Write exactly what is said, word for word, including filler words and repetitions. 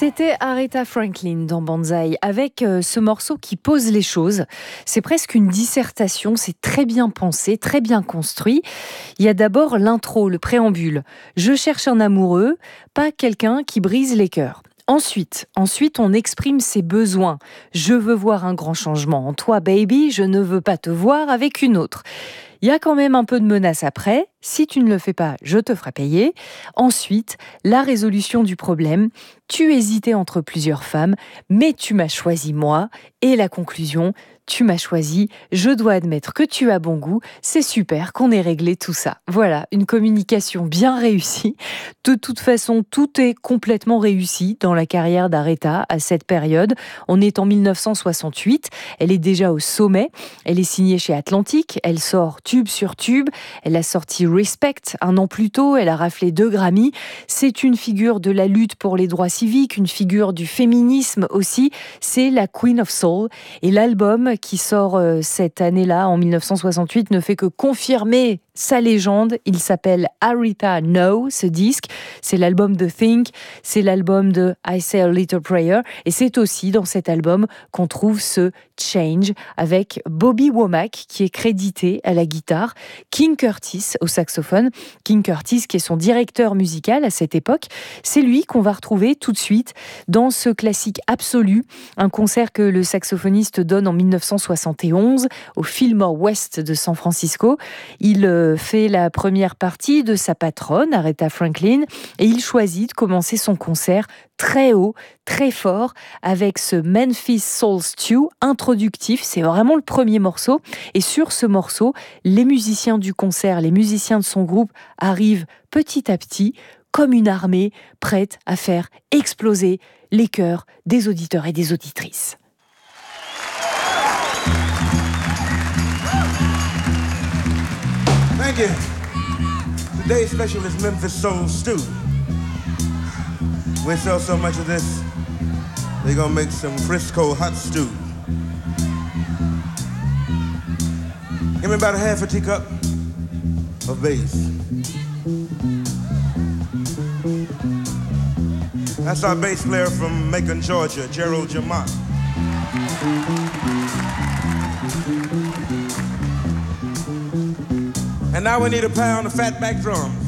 C'était Aretha Franklin dans Banzai avec euh, ce morceau qui pose les choses. C'est presque une dissertation, c'est très bien pensé, très bien construit. Il y a d'abord l'intro, le préambule. Je cherche un amoureux, pas quelqu'un qui brise les cœurs. Ensuite, ensuite, on exprime ses besoins. Je veux voir un grand changement en toi, baby, je ne veux pas te voir avec une autre. Il y a quand même un peu de menace après. Si tu ne le fais pas, je te ferai payer. Ensuite, la résolution du problème. Tu hésitais entre plusieurs femmes, mais tu m'as choisi moi. Et la conclusion, tu m'as choisi. Je dois admettre que tu as bon goût. C'est super qu'on ait réglé tout ça. Voilà, une communication bien réussie. De toute façon, tout est complètement réussi dans la carrière d'Aretha à cette période. On est en mille neuf cent soixante-huit. Elle est déjà au sommet. Elle est signée chez Atlantic. Elle sort tube sur tube. Elle a sorti Respect un an plus tôt. Elle a raflé deux Grammy. C'est une figure de la lutte pour les droits civiques, une figure du féminisme aussi. C'est la Queen of Soul. Et l'album qui sort euh, cette année-là, en mille neuf cent soixante-huit, ne fait que confirmer sa légende. Il s'appelle Aretha No, ce disque. C'est l'album de Think, c'est l'album de I Say a Little Prayer. Et c'est aussi dans cet album qu'on trouve ce Change avec Bobby Womack qui est crédité à la guitare, King Curtis au saxophone. King Curtis qui est son directeur musical à cette époque. C'est lui qu'on va retrouver tout de suite dans ce classique absolu, un concert que le saxophoniste donne en mille neuf cent soixante et onze au Fillmore West de San Francisco. Il fait la première partie de sa patronne, Aretha Franklin, et il choisit de commencer son concert très haut, très fort, avec ce Memphis Soul Stew introductif. C'est vraiment le premier morceau. Et sur ce morceau, les musiciens du concert, les musiciens de son groupe arrivent petit à petit, comme une armée, prête à faire exploser les cœurs des auditeurs et des auditrices. Thank you. Today's special is Memphis Soul Stew. We sell so much of this, they're gonna make some Frisco hot stew. Give me about a half a teacup of bass. That's our bass player from Macon, Georgia, Gerald Jamont. And now we need a pound of fatback drums.